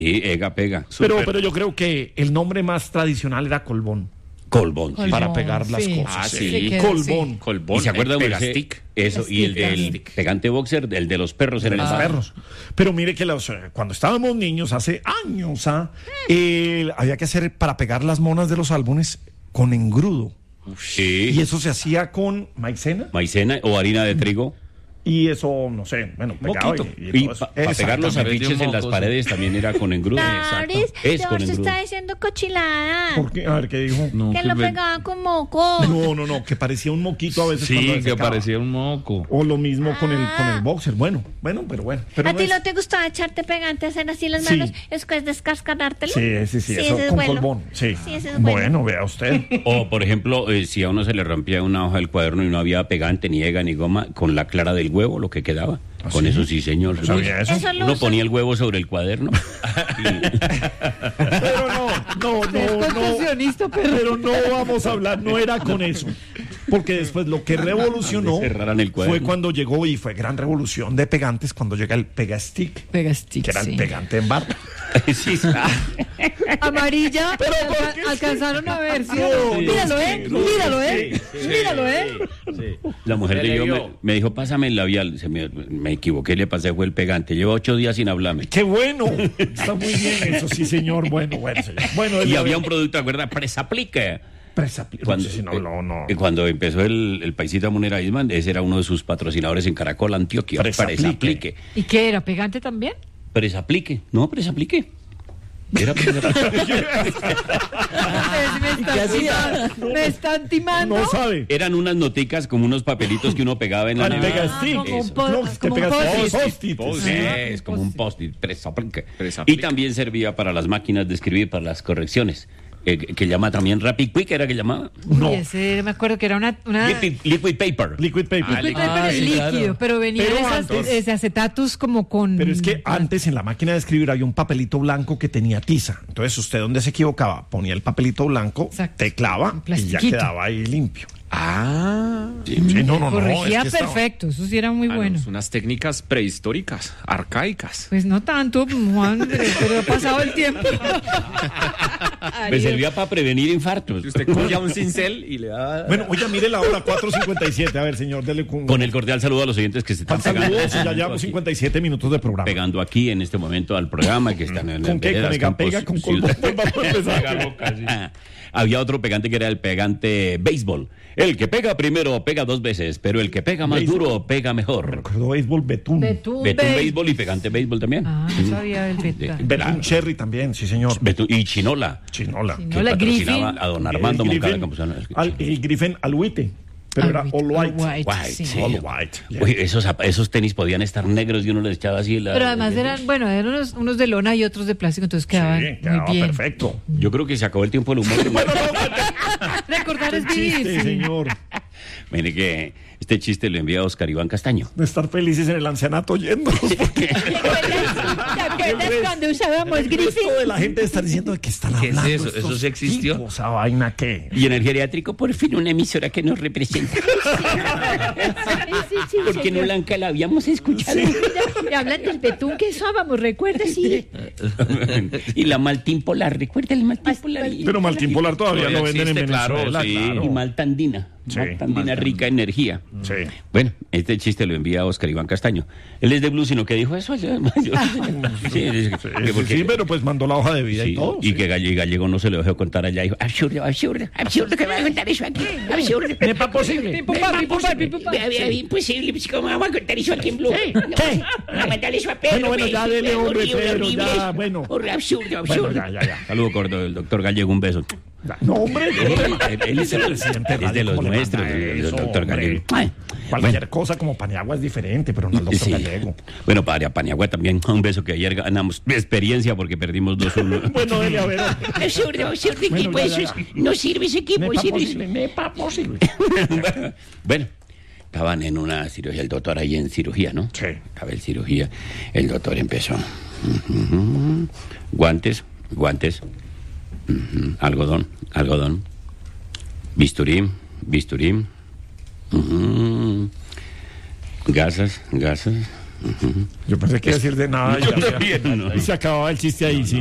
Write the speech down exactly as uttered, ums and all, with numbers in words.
Y Ega pega. Pero, pero yo creo que el nombre más tradicional era Colbón. Colbón. Colbón, Para pegar las sí. cosas. Ah, sí. Se quedó, Colbón. sí. Colbón. ¿Y se acuerda el de Pegastick? Eso, y el del Stick. pegante boxer, el de los perros en De el los bar. perros. Pero mire que los, eh, cuando estábamos niños, hace años, ¿ah? Eh, había que hacer para pegar las monas de los álbumes con engrudo. Sí. Y eso se hacía con maicena. Maicena o harina de trigo. Y eso, no sé, bueno, pegaba Moquito. y, y Y todo eso. para pegar los Exactamente. afiches en las paredes también era con engrudo. Daris, Es con George engrudo. está diciendo cochilada. ¿Por qué? A ver, ¿qué dijo? No, Que que lo me- pegaba con moco. No, no, no, que parecía un moquito a veces cuando Sí, se que secaba. parecía un moco. O lo mismo con el, Ah. con el boxer. Bueno, bueno, pero bueno. Pero ¿A no ti es- no te gustaba echarte pegante, hacer así las Sí. manos? ¿Es que es descascarártelo? Sí, sí, sí, eso ese es con bueno. Colbón. Sí. Sí, ese es bueno. Bueno, vea usted. O, por ejemplo, eh, si a uno se le rompía una hoja del cuaderno y no había pegante, ni ega, ni goma, con la clara del huevo, lo que quedaba. Con sí? eso sí, señor. No sabía eso. Eso lo Uno uso. ponía el huevo sobre el cuaderno. Pero no, no, Es no, no. contorsionista, pero... Pero no vamos a hablar, no era con eso. Porque después lo que revolucionó Donde cerraran el cuaderno. fue cuando llegó, y fue gran revolución de pegantes, cuando llega el Pegastick, Pegastick, que era sí. el pegante en barra. Sí, sí. Amarilla, Pero ¿por alca- qué? alcanzaron a ver, ¿sí? No, no, Míralo, sí, ¿eh? no, Míralo, sí, ¿eh? sí, Míralo, ¿eh? La mujer Se de le yo me, vio. me dijo, pásame el labial. Se me, me equivoqué, le pasé, fue el pegante. Lleva ocho días sin hablarme. ¡Qué bueno! Está muy bien eso, sí, señor. Bueno, bueno, señor. Bueno, Y el- había un producto, ¿te acuerdas? Presaplique. Presa- Cuando, no sé si no, no, no. eh, cuando empezó el, el paisita Munera Isman, ese era uno de sus patrocinadores en Caracol, Antioquia. Presaplique. Presaplique. ¿Y qué era? ¿Pegante también? Presaplique. No, presaplique. Era presaplique. me, están timando, me están timando. No sabe. Eran unas noticas como unos papelitos que uno pegaba en la Al nevera. Pegastick. como un Eso. po- No, te como un pegas post-it. post-it. Sí, Ah, es como un post-it, presaplique. Presaplique. Y también servía para las máquinas de escribir, para las correcciones, eh, que, que llama también Rapid Quick, era que llamaba. No. Uy, ese, me acuerdo que era una... una... Liquid, liquid paper. Liquid paper. Ah, Liquid Ah, paper es sí, líquido, claro. pero venía Pero esas, antes- ese acetatus como con... Pero es que antes en la máquina de escribir había un papelito blanco que tenía tiza. Entonces usted donde se equivocaba ponía el papelito blanco, Exacto. teclaba Un y ya plastiquito. quedaba ahí limpio. Ah. Sí, no, no, no. Corregía es que estaba- perfecto, eso sí era muy Ah, bueno. no, son unas técnicas prehistóricas, arcaicas. Pues no tanto, Juan, pero ha pasado el tiempo. Me servía para prevenir infartos. Si usted cogía un cincel y le da... Bueno, oiga, mire la hora, cuatro cincuenta y siete. A ver, señor, dele con... Con el cordial saludo a los oyentes que se están Saludos, pegando, ya llevamos cincuenta y siete minutos de programa. pegando aquí en este momento al programa, que están en ¿Con qué? veredas, ¿Con Ega campos, Pega? ¿Con ciudad- Colbón? Vamos a empezar. Pega loca, sí. Ah, había otro pegante que era el pegante béisbol. El que pega primero pega dos veces, pero el que pega más Béisbol. duro pega mejor. Recuerdo béisbol Betún. Betún, Betún Be- béisbol y pegante béisbol también. Ah, no sabía el beta. De- Betún Cherry también, sí, señor. Betún- y Chinola. Chinola. Sí, Que No, la patrocinaba Griffin. a don Armando El Moncada Griffin- Campuzano. al- el Griffin Alhuite. Pero era Alhuite, all white. all white, White, sí. sí. All white. Uy, esos, zap- esos tenis podían estar negros y uno les echaba así la... Pero además eran, bueno, eran unos, unos de lona y otros de plástico, entonces quedaban Sí, quedaba muy bien. perfecto. Yo creo que se acabó el tiempo del humor. Recordar es Qué vivir. chiste, sí. señor. Mire que este chiste lo envía Oscar Iván Castaño. De estar felices en el ancianato oyendo. ¿Te acuerdas cuando usábamos El Griffin? resto de la gente está diciendo de qué están ¿Qué es hablando. eso? estos ¿Eso sí existió? tipos, esa vaina qué. Y en el geriátrico, por fin, una emisora que nos representa. Sí, sí, sí, Porque señor. no la, la habíamos escuchado. Me hablan del betún que usábamos, ¿recuerda? Sí. Y la Maltín Polar, ¿recuerda el Maltín Polar? Pero Martín Polar todavía Todavía lo venden en existe, claro, Venezuela, sí. claro. Y Maltandina. Sí. Maltandina rica en energía. Sí. Bueno, este chiste lo envía Oscar Iván Castaño. Él es de Blue, sino que dijo eso. yo- yo- sí, dice que- Sí, que sí, porque- sí, pero pues mandó la hoja de vida sí, y todo. y sí. que Gallego, Gallego no se lo dejó contar allá. Dijo, absurdo, absurdo, absurdo que me va a contar eso aquí. Absurdo. No es pa' posible. Pim, pum, pam, pim, pum, pam, pim, pum, pam. Vea, vea, imposible, pues, ¿cómo vamos a contar eso aquí en Blue? No, ¿Qué? no, mandale eso a Pedro. Bueno, bueno, pues, ya dele, es hombre, horrible, Pedro, horrible ya, eso. bueno. Horrible, absurdo, absurdo. Bueno, ya, ya, ya. Saludo corto del doctor Gallego, un beso. No, hombre. Él, él es, Es el presidente es de los ¿cómo le nuestros, manda el, el eso, doctor hombre? Gallego. Ay, Cualquier bueno. cosa como Paniagua es diferente, pero no el doctor Sí. Gallego. Bueno, para Paniagua también, un beso que ayer ganamos experiencia porque perdimos dos uno. Bueno, dele a ver. Absurdo, absurdo Bueno, equipo, ya, eso ya, es- ya. no sirve ese equipo, Nepa sirve posible, nepa posible. Bueno, estaban en una cirugía, el doctor ahí en cirugía, ¿no? Sí. Estaba en cirugía, el doctor empezó. Ujú. Guantes, guantes, ujú. algodón, algodón, bisturí, bisturí, ujú. gasas, gasas, Yo pensé que iba a decir de nada y, Yo ya- también, no. y se acababa el chiste ahí, sí.